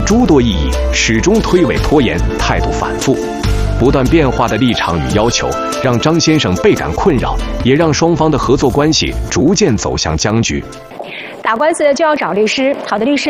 诸多异议，始终推诿拖延，态度反复。不断变化的立场与要求，让张先生倍感困扰，也让双方的合作关系逐渐走向僵局。 打官司就要找律师，好的律师。